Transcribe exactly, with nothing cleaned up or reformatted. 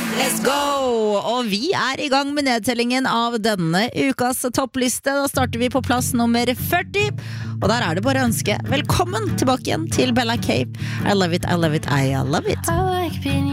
Let's go! Og vi er i gang med nedtellingen av denne ukas toppliste. Da starter vi på plass nummer førti. Og der er det bare å ønske velkommen tilbake igjen til Bella Cape. I love it, I love it, I love it.